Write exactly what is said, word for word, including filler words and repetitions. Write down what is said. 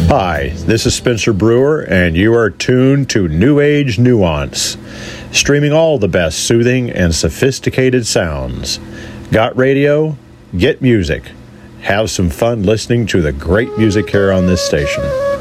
Hi, this is Spencer Brewer, and you are tuned to New Age Nuance, streaming all the best soothing and sophisticated sounds. Got radio? Get music. Have some fun listening to the great music here on this station.